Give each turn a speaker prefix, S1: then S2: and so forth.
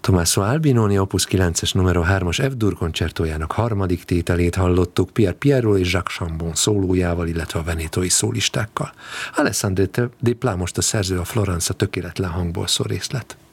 S1: Tommaso Albinoni Opus 9-es numero 3-as F-dur koncertójának harmadik tételét hallottuk Pier Piero és Jacques Chambon szólójával, illetve a venétói szólistákkal. Alessandro Desplat most a szerző, a Florence a tökéletlen hangból szó részlet.